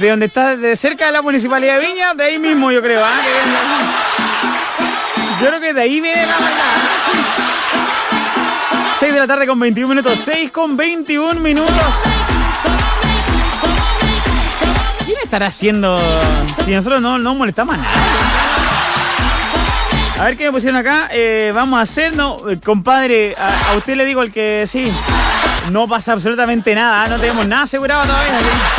de donde está, de cerca de la Municipalidad de Viña, de ahí mismo yo creo. Yo creo que de ahí viene la maldad. 6 de la tarde con 21 minutos. 6 con 21 minutos. ¿Quién estará haciendo si nosotros no molestamos a nadie? A ver qué me pusieron acá. Vamos a hacer, no, compadre, a usted le digo el que sí. No pasa absolutamente nada, no tenemos nada asegurado todavía.